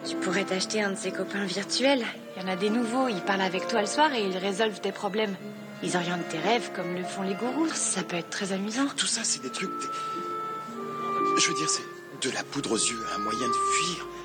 Tu pourrais t'acheter un de ces copains virtuels. Il y en a des nouveaux, ils parlent avec toi le soir et ils résolvent tes problèmes. Ils orientent tes rêves comme le font les gourous. Ça peut être très amusant. Tout ça, c'est des trucs... Je veux dire, c'est de la poudre aux yeux, un moyen de fuir.